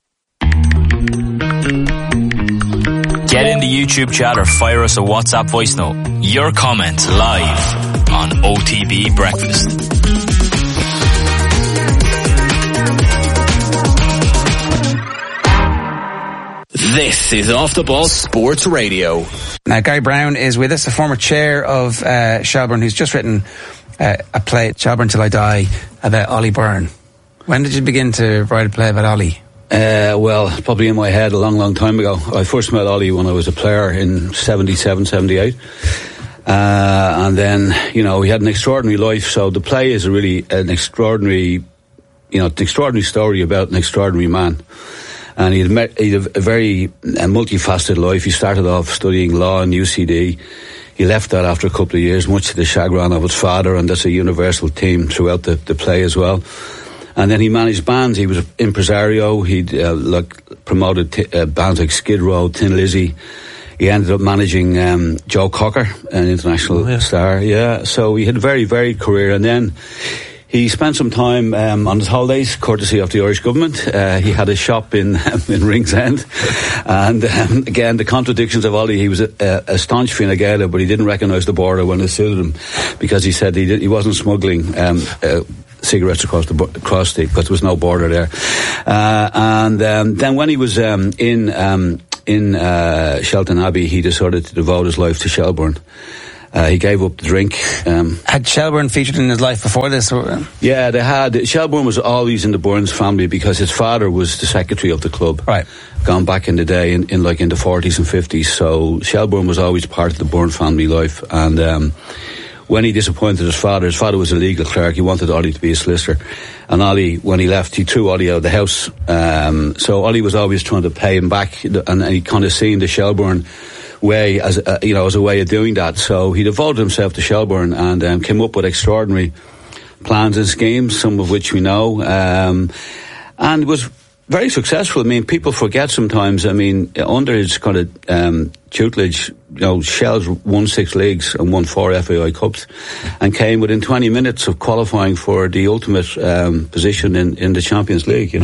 Get in the YouTube chat or fire us a WhatsApp voice note. Your comment live on OTB Breakfast.
This is Off the Ball Sports Radio.
Now, Gary Brown is with us, a former chair of Shelbourne, who's just written a play, Shelbourne Till I Die, about Ollie Byrne. When did you begin to write a play about Ollie?
Well, probably in my head a long time ago. I first met Ollie when I was a player in 77, 78. And then, he had an extraordinary life. So the play is really an extraordinary story about an extraordinary man. And he had a very multifaceted life. He started off studying law in UCD. He left that after a couple of years, much to the chagrin of his father, and that's a universal theme throughout the play as well. And then he managed bands. He was impresario. He'd promoted bands like Skid Row, Thin Lizzy. He ended up managing Joe Cocker, an international star. Yeah, so he had a very varied career. And then he spent some time on his holidays, courtesy of the Irish government. He had a shop in Ringsend. And again, the contradictions of Ollie, he was a staunch Fine Gael, but he didn't recognise the border when it suited him, because he said he wasn't smuggling cigarettes across because there was no border there. And then when he was in Shelton Abbey, he decided to devote his life to Shelbourne. He gave up the drink.
Had Shelbourne featured in his life before this?
Yeah, they had. Shelbourne was always in the Burns family because his father was the secretary of the club.
Right.
Gone back in the day, in the 40s and 50s. So Shelbourne was always part of the Burns family life. And when he disappointed his father was a legal clerk. He wanted Ollie to be a solicitor. And Ollie, when he left, he threw Ollie out of the house. So Ollie was always trying to pay him back, and he kind of seen the Shelbourne way as a way of doing that. So he devoted himself to Shelbourne and came up with extraordinary plans and schemes, some of which we know, and was very successful. I mean, people forget sometimes. I mean, under his kind of tutelage, Shels won 6 leagues and won 4 FAI Cups, and came within 20 minutes of qualifying for the ultimate position in the Champions League.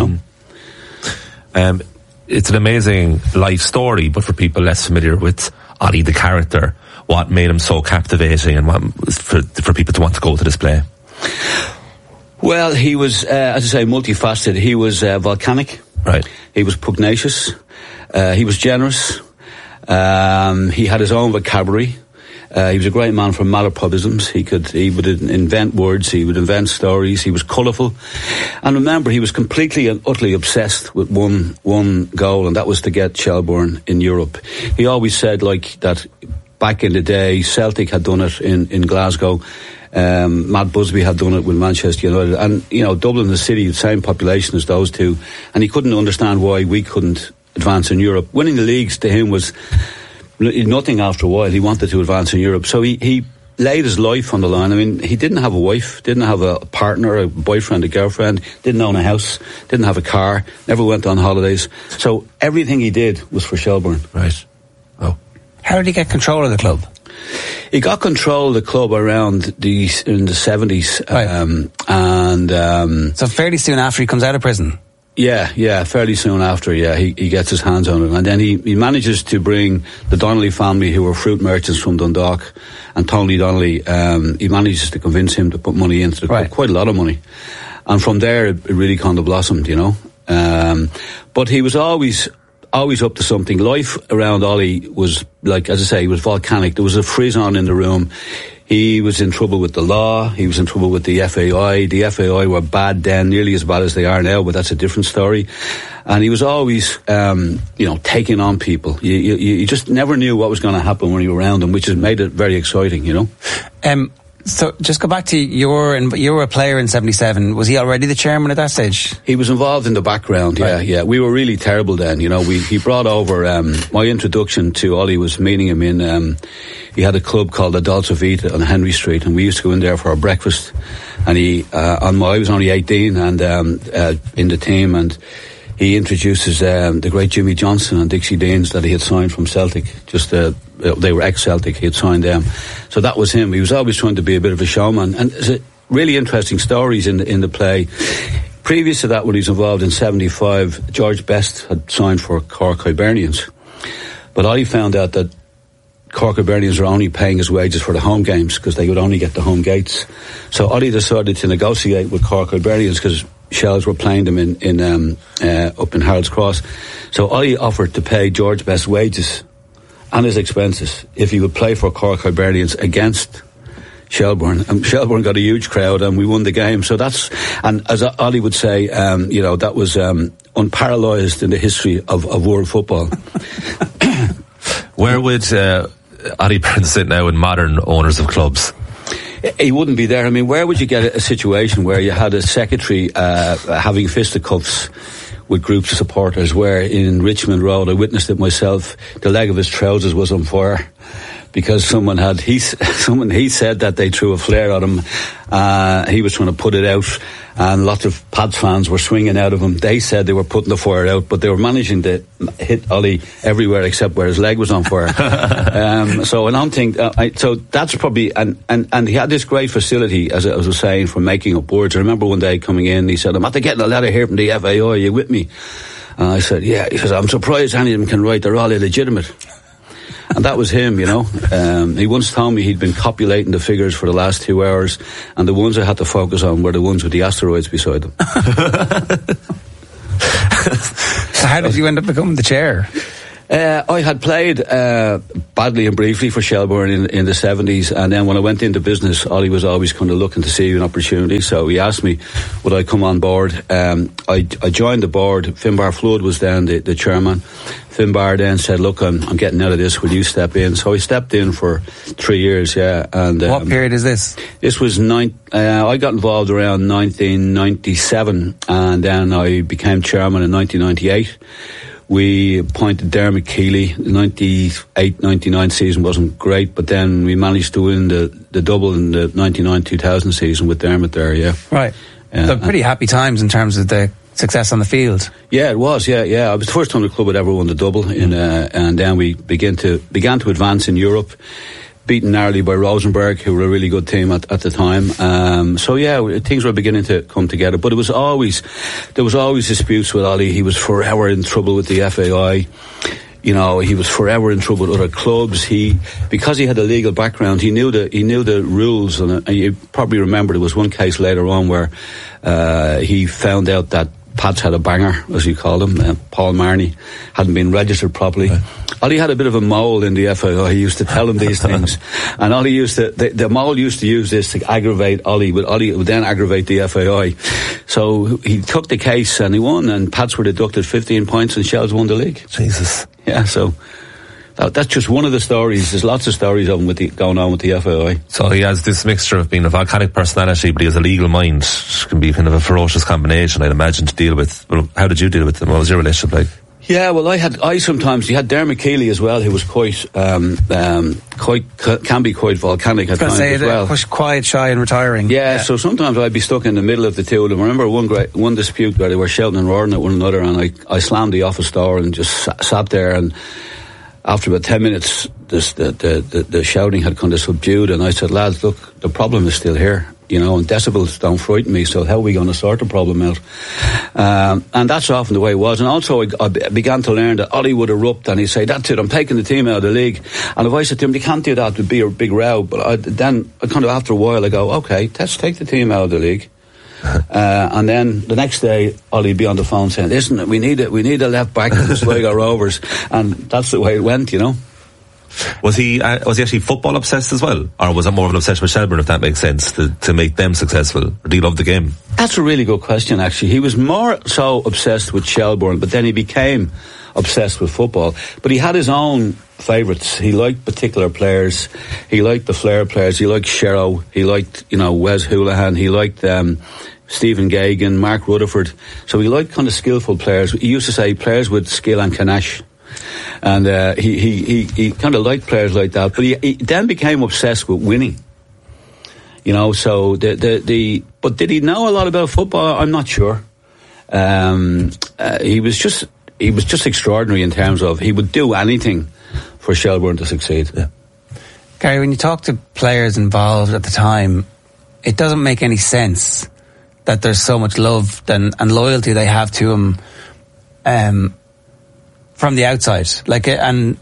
It's an amazing life story, but for people less familiar with Ollie the character, what made him so captivating and what for people to want to go to this play?
Well, he was, as I say, multifaceted. He was volcanic.
Right.
He was pugnacious. He was generous. He had his own vocabulary. He was a great man for malapropisms. He would invent words. He would invent stories. He was colourful. And remember, he was completely and utterly obsessed with one goal, and that was to get Shelbourne in Europe. He always said, that back in the day, Celtic had done it in Glasgow. Matt Busby had done it with Manchester United, and Dublin, the city, the same population as those two, and he couldn't understand why we couldn't advance in Europe. Winning the leagues to him was nothing after a while. He wanted to advance in Europe, so he laid his life on the line. I mean, he didn't have a wife, didn't have a partner, a boyfriend, a girlfriend, didn't own a house, didn't have a car, never went on holidays. So everything he did was for Shelbourne.
Right. Oh.
How did he get control of the club?
He got control of the club around in the 70s.
Right. So fairly soon after he comes out of prison?
Yeah, fairly soon after, he gets his hands on it. And then he manages to bring the Donnelly family, who were fruit merchants from Dundalk, and Tony Donnelly, he manages to convince him to put money into the club, quite a lot of money. And from there, it really kind of blossomed, But he was always up to something. Life around Ollie was, as I say, he was volcanic. There was a frisson in the room. He was in trouble with the law. He was in trouble with the FAI. The FAI were bad then, nearly as bad as they are now, but that's a different story. And he was always, taking on people. You just never knew what was going to happen when you were around him, which has made it very exciting,
So just go back to you were a player in 77. Was he already the chairman at that stage?
He was involved in the background, yeah. We were really terrible then, he brought over, my introduction to Ollie was meeting him in, he had a club called the Dolce Vita on Henry Street, and we used to go in there for our breakfast. And I was only 18 and, in the team, and he introduces, the great Jimmy Johnson and Dixie Deans that he had signed from Celtic. They were ex-Celtic, he had signed them. So that was him. He was always trying to be a bit of a showman. And there's really interesting stories in the play. Previous to that, when he was involved in 75, George Best had signed for Cork Hibernians. But Ollie found out that Cork Hibernians were only paying his wages for the home games because they would only get the home gates. So Ollie decided to negotiate with Cork Hibernians because Shells were playing them up in Harold's Cross. So Ollie offered to pay George Best's wages and his expenses if he would play for Cork Hibernians against Shelbourne. And Shelbourne got a huge crowd and we won the game. So and as Ollie would say, that was unparalysed in the history of world football.
Where would Ollie Burns sit now in modern owners of clubs?
He wouldn't be there. I mean, where would you get a situation where you had a secretary having fisticuffs with groups of supporters, where in Richmond Road, I witnessed it myself, the leg of his trousers was on fire because he said that they threw a flare at him. He was trying to put it out, and lots of Pads fans were swinging out of him. They said they were putting the fire out, but they were managing to hit Ollie everywhere except where his leg was on fire. So I don't think so. That's probably and he had this great facility, as I was saying, for making up words. I remember one day coming in, he said, "I'm after getting a letter here from the FAI. Are you with me?" And I said, "Yeah." He says, "I'm surprised any of them can write. They're all illegitimate." And that was him, He once told me he'd been copulating the figures for the last 2 hours, and the ones I had to focus on were the ones with the asteroids beside them. So
how did you end up becoming the chair?
I had played badly and briefly for Shelbourne in the 70s, and then when I went into business, Ollie was always kind of looking to see an opportunity, so he asked me would I come on board. I joined the board. Finbar Flood was then the chairman. Finbar then said, look, I'm getting out of this, will you step in? So I stepped in for 3 years, yeah. And
what period is this?
This was I got involved around 1997, and then I became chairman in 1998. We appointed Dermot Keeley. The 98-99 season wasn't great, but then we managed to win the double in the 99-2000 season with Dermot there, yeah.
Right. So pretty happy times in terms of the success on the field.
Yeah, it was, yeah. It was the first time the club had ever won the double, and then we began to advance in Europe, beaten narrowly by Rosenborg, who were a really good team at the time. So yeah, things were beginning to come together. But there was always disputes with Ollie. He was forever in trouble with the FAI. You know, he was forever in trouble with other clubs. Because he had a legal background, he knew the rules. And you probably remember there was one case later on where he found out that Pats had a banger, as you called him, Paul Marnie, hadn't been registered properly. Right. Ollie had a bit of a mole in the FAI. He used to tell him these things. And Ollie the mole used to use this to aggravate Ollie, but Ollie would then aggravate the FAI. So he took the case and he won, and Pats were deducted 15 points and Shells won the league.
Jesus.
Yeah, so that's just one of the stories. There's lots of stories of him going on with the FAI.
So he has this mixture of being a volcanic personality, but he has a legal mind. It can be kind of a ferocious combination, I'd imagine, to deal with. Well, how did you deal with him? What was your relationship like?
Yeah, well, you had Dermot Keeley as well, who was can be quite volcanic at times as well.
Was quiet, shy and retiring.
Yeah, so sometimes I'd be stuck in the middle of the two of them. I remember one dispute where they were shouting and roaring at one another, and I slammed the office door and just sat there, and after about 10 minutes, the shouting had kind of subdued, and I said, lads, look, the problem is still here. You know, and decibels don't frighten me, so how are we going to sort the problem out? And that's often the way it was. And also I began to learn that Ollie would erupt and he'd say, that's it, I'm taking the team out of the league. And if I said to him, you can't do that, it would be a big row. But then kind of after a while I go, okay, let's take the team out of the league. And then the next day Ollie'd be on the phone saying, listen, we need a left back in the Sligo Rovers. And that's the way it went, you know.
Was he actually football obsessed as well, or was it more of an obsession with Shelbourne, if that makes sense, to make them successful? Or do you love the game?
That's a really good question, actually. He was more so obsessed with Shelbourne, but then he became obsessed with football. But he had his own favourites. He liked particular players. He liked the flair players. He liked Sherrow. He liked, Wes Houlihan. He liked Stephen Gagan, Mark Rutherford. So he liked kind of skillful players. He used to say players with skill and panache. And he kind of liked players like that, but he then became obsessed with winning. You know, so but did he know a lot about football? I'm not sure. He was just extraordinary in terms of he would do anything for Shelbourne to succeed.
Yeah.
Gary, when you talk to players involved at the time, it doesn't make any sense that there's so much love and loyalty they have to him. From the outside, like, I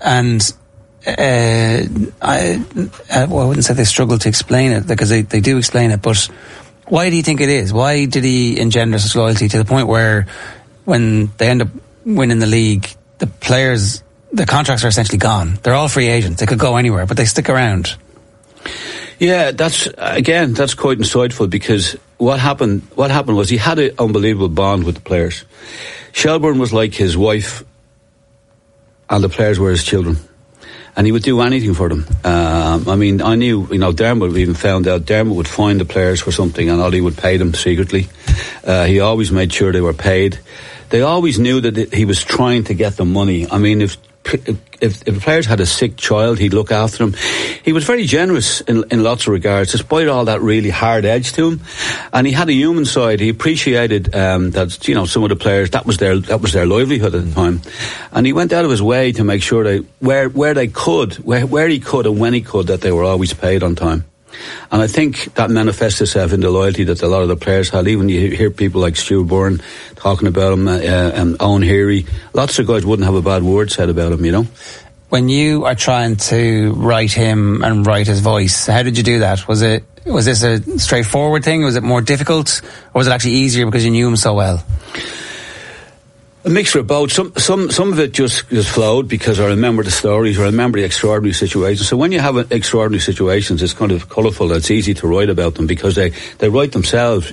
wouldn't say they struggle to explain it, because they do explain it, but why do you think it is? Why did he engender such loyalty to the point where when they end up winning the league, the players, the contracts are essentially gone? They're all free agents. They could go anywhere, but they stick around.
Yeah, that's quite insightful, because what happened was he had an unbelievable bond with the players. Shelbourne was like his wife, and the players were his children, and he would do anything for them. I knew, Dermot even found out Dermot would find the players for something and Ollie would pay them secretly. He always made sure they were paid. They always knew that he was trying to get them money. I mean, if players had a sick child, he'd look after them. He was very generous in lots of regards, despite all that really hard edge to him. And he had a human side. He appreciated that some of the players, that was their livelihood at the time. And he went out of his way to make sure where he could and when he could, that they were always paid on time. And I think that manifests itself in the loyalty that a lot of the players had. Even you hear people like Stu Byrne talking about him, and Owen Heary. Lots of guys wouldn't have a bad word said about him, you know.
When you are trying to write him and write his voice, how did you do that? Was this a straightforward thing? Was it more difficult, or was it actually easier because you knew him so well?
A mixture of both. Some of it just flowed because I remember the stories, I remember the extraordinary situations. So when you have extraordinary situations, it's kind of colourful. It's easy to write about them because they write themselves.